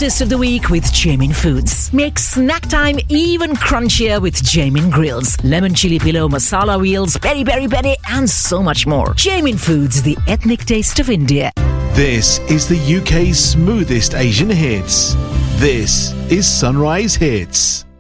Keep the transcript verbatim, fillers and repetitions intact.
Artist of the Week with Jamin Foods. Make snack time even crunchier with Jamin Grills, lemon chili pillow, masala wheels, peri peri peri, and so much more. Jamin Foods, the ethnic taste of India. This is the U K's smoothest Asian hits. This is Sunrise Hits.